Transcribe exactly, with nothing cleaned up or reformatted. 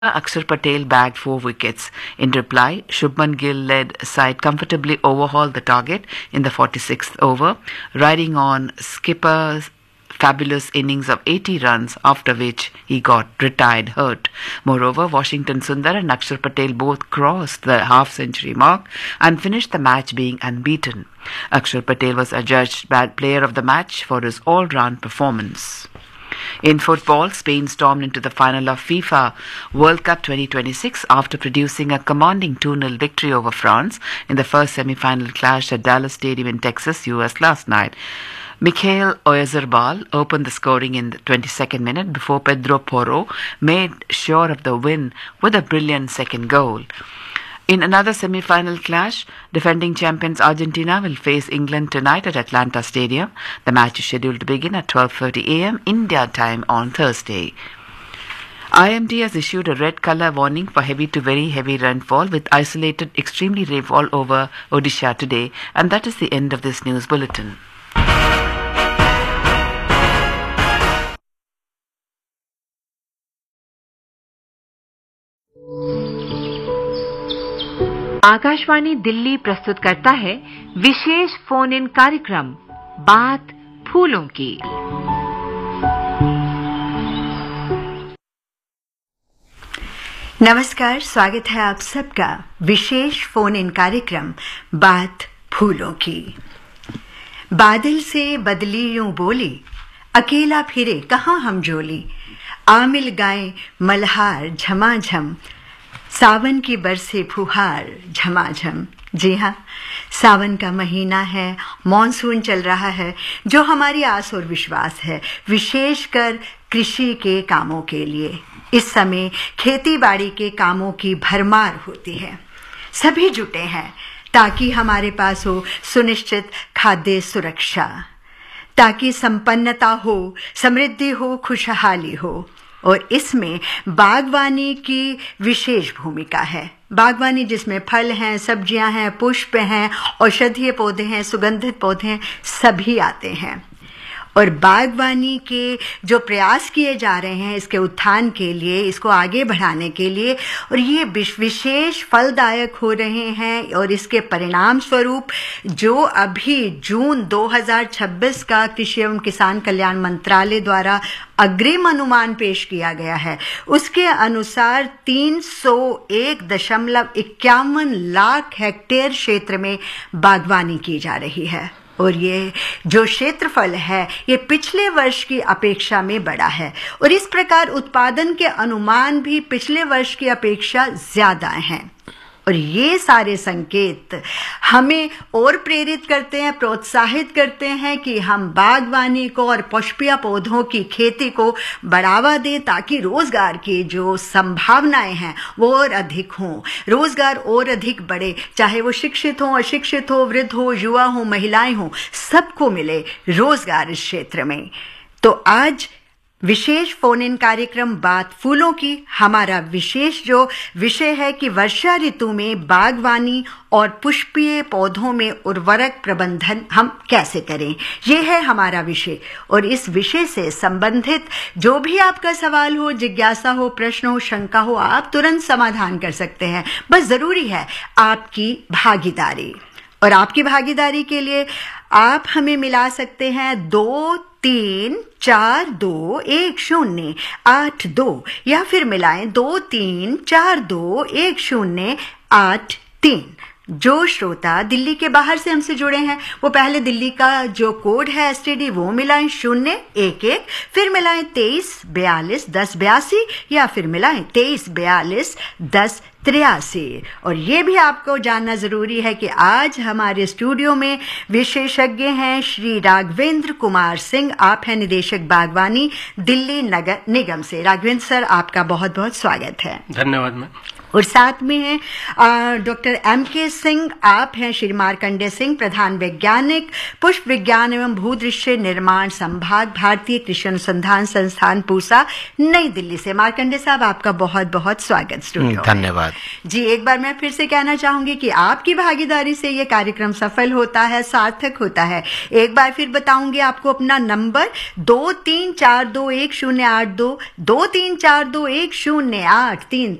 Akshar Patel bagged four wickets. In reply, Shubman Gill-led side comfortably overhauled the target in the forty-sixth over, riding on skipper's fabulous innings of eighty runs, after which he got retired hurt. Moreover, Washington Sundar and Akshar Patel both crossed the half-century mark and finished the match being unbeaten. Akshar Patel was adjudged bad player of the match for his all-round performance. In football, Spain stormed into the final of FIFA World Cup twenty twenty-six after producing a commanding two nil victory over France in the first semi-final clash at Dallas Stadium in Texas, U S last night. Mikhail Oyarzabal opened the scoring in the twenty-second minute before Pedro Porro made sure of the win with a brilliant second goal. In another semi-final clash, defending champions Argentina will face England tonight at Atlanta Stadium. The match is scheduled to begin at twelve thirty a m India time on Thursday. I M D has issued a red colour warning for heavy to very heavy rainfall with isolated extremely rainfall over Odisha today, and that is the end of this news bulletin. Akashvani Delhi प्रस्तुत करता है विशेष phone in कार्यक्रम बात फूलों की। नमस्कार, स्वागत है आप सबका विशेष फोन इन कार्यक्रम बात फूलों की। बादल से बदली यूं बोली, अकेला फिरे कहाँ हम जोली, आमिल गाएं मल्हार झमाझम, सावन की बरसे फुहार झमाझम। जी हाँ, सावन का महीना है, मॉनसून चल रहा है, जो हमारी आस और विश्वास है, विशेषकर कृषि के कामों के लिए। इस समय खेती बाड़ी के कामों की भरमार होती है। सभी जुटे हैं ताकि हमारे पास हो सुनिश्चित खाद्य सुरक्षा, ताकि संपन्नता हो, समृद्धि हो, खुशहाली हो। और इसमें बागवानी की विशेष भूमिका है। बागवानी जिसमें फल हैं, सब्जियां हैं, पुष्प हैं, औषधीय पौधे हैं, सुगंधित पौधे हैं, सभी आते हैं। और बागवानी के जो प्रयास किए जा रहे हैं इसके उत्थान के लिए, इसको आगे बढ़ाने के लिए, और ये विशेष फलदायक हो रहे हैं। और इसके परिणाम स्वरूप जो अभी जून दो हज़ार छब्बीस का कृषि एवं किसान कल्याण मंत्रालय द्वारा अग्रिम अनुमान पेश किया गया है, उसके अनुसार तीन सौ एक दशमलव इक्यावन लाख हेक्टेयर क्षेत्र में बागवानी की जा रही है। और ये जो क्षेत्रफल है ये पिछले वर्ष की अपेक्षा में बड़ा है, और इस प्रकार उत्पादन के अनुमान भी पिछले वर्ष की अपेक्षा ज्यादा हैं। और ये सारे संकेत हमें और प्रेरित करते हैं, प्रोत्साहित करते हैं कि हम बागवानी को और पुष्पीय पौधों की खेती को बढ़ावा दें, ताकि रोजगार की जो संभावनाएं हैं वो और अधिक हों, रोजगार और अधिक बढ़े, चाहे वो शिक्षित हो, अशिक्षित हो, वृद्ध हो, युवा हो, महिलाएं हो, सबको मिले रोजगार इस क्षेत्र में। तो आज विशेष फोन इन कार्यक्रम बात फूलों की हमारा विशेष जो विषय है कि वर्षा ऋतु में बागवानी और पुष्पीय पौधों में उर्वरक प्रबंधन हम कैसे करें, ये है हमारा विषय। और इस विषय से संबंधित जो भी आपका सवाल हो, जिज्ञासा हो, प्रश्न हो, शंका हो, आप तुरंत समाधान कर सकते हैं। बस जरूरी है आपकी भागीदारी। और आपकी भागीदारी के लिए आप हमें मिला सकते हैं दो तीन चार दो एक शून्य आठ दो, या फिर मिलाएं दो तीन चार दो एक शून्य आठ तीन। जो श्रोता दिल्ली के बाहर से हमसे जुड़े हैं वो पहले दिल्ली का जो कोड है एसटीडी वो मिलाएं शून्य एक एक, फिर मिलाएं तेईस बयालीस दस बयासी, या फिर मिलाएं तेईस बयालीस दस तिरासी। और ये भी आपको जानना जरूरी है कि आज हमारे स्टूडियो में विशेषज्ञ हैं श्री राघवेंद्र कुमार सिंह। आप हैं निदेशक बागवानी दिल्ली नगर निगम से। राघवेंद्र सर, आपका बहुत बहुत स्वागत है। धन्यवाद मैम। और साथ में हैं डॉक्टर एम के सिंह, आप हैं श्री मार्कंडेय सिंह, प्रधान वैज्ञानिक पुष्प विज्ञान एवं भूदृश्य निर्माण संभाग, भारतीय कृषि अनुसंधान संस्थान पूसा, नई दिल्ली से। मार्कंडेय साहब, आपका बहुत बहुत स्वागत स्टूडियो। धन्यवाद जी। एक बार मैं फिर से कहना चाहूंगी कि आपकी भागीदारी से ये कार्यक्रम सफल होता है, सार्थक होता है। एक बार फिर बताऊंगी आपको अपना नंबर, दो तीन चार दो एक शून्य आठ दो, दो तीन चार दो एक शून्य आठ तीन